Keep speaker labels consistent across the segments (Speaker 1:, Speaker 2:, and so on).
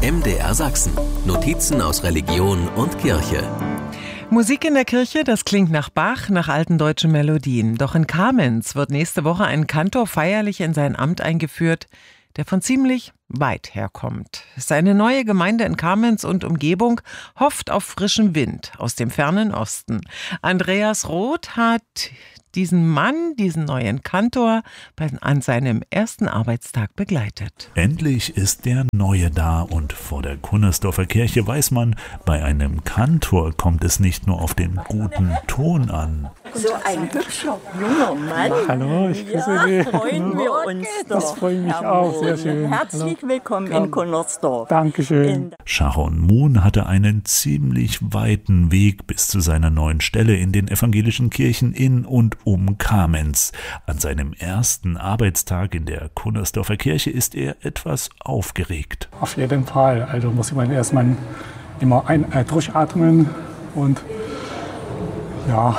Speaker 1: MDR Sachsen. Notizen aus Religion und Kirche.
Speaker 2: Musik in der Kirche, das klingt nach Bach, nach alten deutschen Melodien. Doch in Kamenz wird nächste Woche ein Kantor feierlich in sein Amt eingeführt, der von ziemlich weit herkommt. Seine neue Gemeinde in Kamenz und Umgebung hofft auf frischen Wind aus dem fernen Osten. Andreas Roth hat diesen neuen Kantor, an seinem ersten Arbeitstag begleitet.
Speaker 3: Endlich ist der Neue da und vor der Cunnersdorfer Kirche weiß man, bei einem Kantor kommt es nicht nur auf den guten Ton an.
Speaker 4: So ein hübscher junger Mann.
Speaker 5: Hallo, ich grüße Sie.
Speaker 4: Freuen wir uns doch.
Speaker 5: Das freut mich auch, sehr schön.
Speaker 4: Herzlich willkommen in Cunnersdorf.
Speaker 5: Dankeschön.
Speaker 3: Sharon Moon hatte einen ziemlich weiten Weg bis zu seiner neuen Stelle in den evangelischen Kirchen in und um Kamenz. An seinem ersten Arbeitstag in der Cunnersdorfer Kirche ist er etwas aufgeregt.
Speaker 5: Auf jeden Fall. Also muss man erstmal immer durchatmen und ja.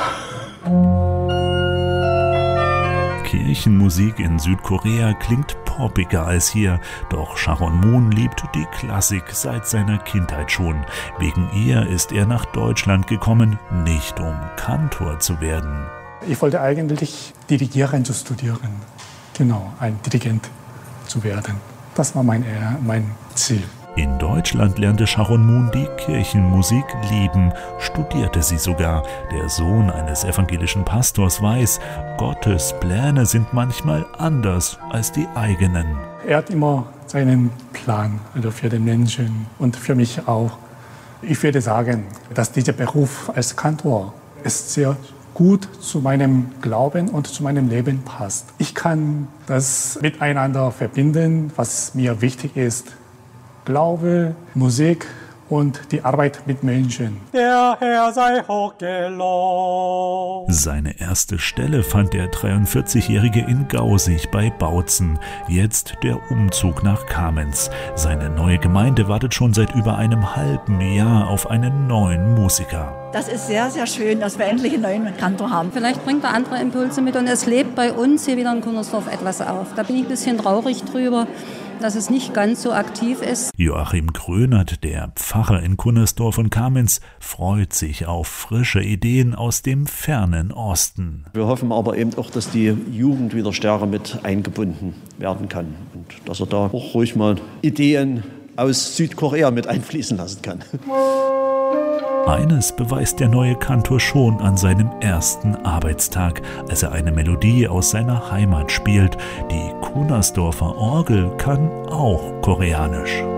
Speaker 3: Kirchenmusik in Südkorea klingt poppiger als hier, doch Sharon Moon liebt die Klassik seit seiner Kindheit schon. Wegen ihr ist er nach Deutschland gekommen, nicht um Kantor zu werden.
Speaker 5: Ich wollte eigentlich Dirigieren zu studieren. Genau, ein Dirigent zu werden. Das war mein Ziel.
Speaker 3: In Deutschland lernte Sharon Moon die Kirchenmusik lieben, studierte sie sogar. Der Sohn eines evangelischen Pastors weiß, Gottes Pläne sind manchmal anders als die eigenen.
Speaker 5: Er hat immer seinen Plan, also für den Menschen und für mich auch. Ich würde sagen, dass dieser Beruf als Kantor ist sehr gut zu meinem Glauben und zu meinem Leben passt. Ich kann das miteinander verbinden, was mir wichtig ist. Glaube, Musik und die Arbeit mit Menschen.
Speaker 6: Der Herr sei hochgelobt.
Speaker 3: Seine erste Stelle fand der 43-Jährige in Gausig bei Bautzen. Jetzt der Umzug nach Kamenz. Seine neue Gemeinde wartet schon seit über einem halben Jahr auf einen neuen Musiker.
Speaker 7: Das ist sehr, sehr schön, dass wir endlich einen neuen Kantor haben.
Speaker 8: Vielleicht bringt er andere Impulse mit und es lebt bei uns hier wieder in Cunnersdorf etwas auf. Da bin ich ein bisschen traurig drüber, dass es nicht ganz so aktiv ist.
Speaker 3: Joachim Krönert, der Pfarrer in Cunnersdorf und Kamenz, freut sich auf frische Ideen aus dem fernen Osten.
Speaker 9: Wir hoffen aber eben auch, dass die Jugend wieder stärker mit eingebunden werden kann und dass er da auch ruhig mal Ideen aus Südkorea mit einfließen lassen kann.
Speaker 3: Eines beweist der neue Kantor schon an seinem ersten Arbeitstag, als er eine Melodie aus seiner Heimat spielt. Die Cunnersdorfer Orgel kann auch Koreanisch.